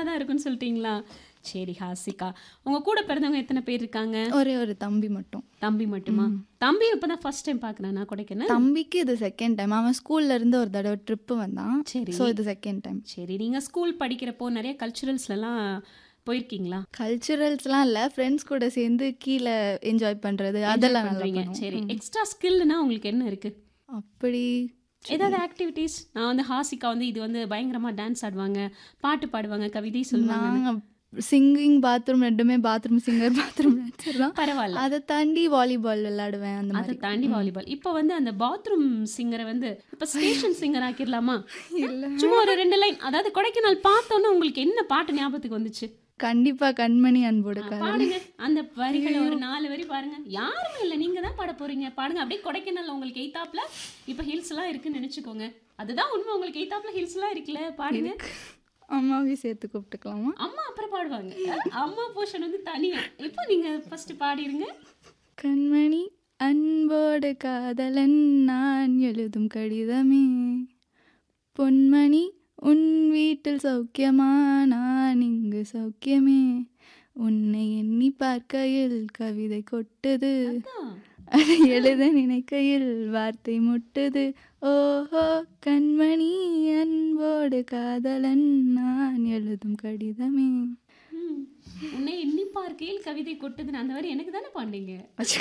தான் இருக்குன்னு சொல்லிட்டீங்களா? சரி ஹாசிகா. உங்க கூட பிறந்தவங்க எத்தனை பேர் இருக்காங்க? ஒரே ஒரு தம்பி மட்டும். தம்பி மட்டுமா? தம்பி இப்பதான் ஃபர்ஸ்ட் டைம் பார்க்குறேன் கொடைக்கானல். தம்பிக்கு இது செகண்ட் டைம். அவன் ஸ்கூல்ல இருந்து ஒரு தடவை ட்ரிப்பு வந்தான். சரி. ஸோ இது செகண்ட் டைம். சரி, நீங்க ஸ்கூல் படிக்கிறப்போ நிறைய கல்ச்சுரல்ஸ்லாம் போயிருக்கீங்களா? கல்ச்சுரல்ஸ்லாம் இல்லை, ஃப்ரெண்ட்ஸ் கூட சேர்ந்து கீழே என்ஜாய் பண்ணுறது அதெல்லாம் நல்லா பண்றீங்க. பண்ணுவோம். சரி, எக்ஸ்ட்ரா ஸ்கில்னா உங்களுக்கு என்ன இருக்கு? அப்படி ஏதாவது ஆக்டிவிட்டீஸ்? நான் வந்து ஹாசிகா வந்து இது வந்து பயங்கரமா டான்ஸ் ஆடுவாங்க, பாட்டு பாடுவாங்க, கவிதை சொல்லுவாங்க. நாங்கள் சிங்கிங், பாத்ரூம் ரெண்டுமே பாத்ரூம் சிங்கர் பாத்ரூம் டான்ஸர் தான். பரவாயில்ல. அதை தாண்டி வாலிபால் விளையாடுவேன். அந்த அதை மாதிரி தாண்டி வாலிபால். இப்போ வந்து அந்த பாத்ரூம் சிங்கரை வந்து இப்போ ஸ்டேஷன் சிங்கர் ஆக்கிடலாமா? இல்லை, சும்மா ஒரு 2 லைன். அதாவது கொடைக்கானல் பார்த்தோன்னே உங்களுக்கு என்ன பாட்டு ஞாபகத்துக்கு வந்துச்சு? கண்டிப்பாக கண்மணி அன்போடு காதல். பாடுங்க. அந்த வரிகளை ஒரு 4 வரி பாருங்க. யாருமே இல்லை, நீங்க தான் பாட போறீங்க. பாடுங்க. அப்படியே கொடைக்கானல் உங்களுக்கு எய்தாப்ல இப்போ ஹில்ஸ் எல்லாம் இருக்குன்னு நினைச்சுக்கோங்க. அதுதான் உண்மை. உங்களுக்கு எய்தாப்ல ஹில்ஸ் எல்லாம் இருக்குல்ல, பாடுங்க. அம்மாவையும் சேர்த்து கூப்பிட்டுக்கலாமா? அம்மா அப்புறம் பாடுவாங்க. அம்மா போர்ஷன் வந்து தனியா. இப்போ நீங்க ஃபர்ஸ்ட் பாடிருங்க. கண்மணி அன்போடு காதலன் நான் எழுதும் கடிதமே, பொன்மணி உன் வீட்டில் சௌக்கியமா நான் இங்கு சௌக்கியமே, உன்னை எண்ணி பார்க்கையில் கவிதை கொட்டுது, அதான். அதை எழுத நினைக்கையில் வார்த்தை முட்டுது, ஓஹோ கண்மணி அன்போடு காதலன் நான் எழுதும் கடிதமே. ம். உன்னை எண்ணி பார்க்கையில் கவிதை கொட்டுதுன்னு அந்த வரி எனக்கு தானே பாடுனீங்க.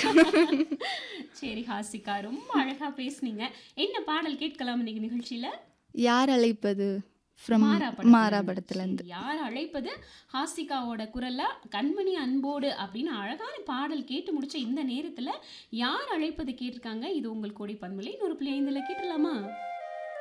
சரி ஹாசிகா, ரொம்ப அழகா பேசுனீங்க. என்ன பாடல் கேட்கலாம் இன்னைக்கு நிகழ்ச்சியில? யார் அழைப்பது ஃப்ரம் மாறா படத்துலேருந்து. யார் அழைப்பது ஹாசிகாவோட குரல்ல கண்மணி அன்போடு அப்படின்னு அழகான பாடல் கேட்டு முடிச்ச இந்த நேரத்துல யார் அழைப்பது கேட்டிருக்காங்க. இது உங்கள் கோடி பன்மலை 100.5 கேட்டலாமா?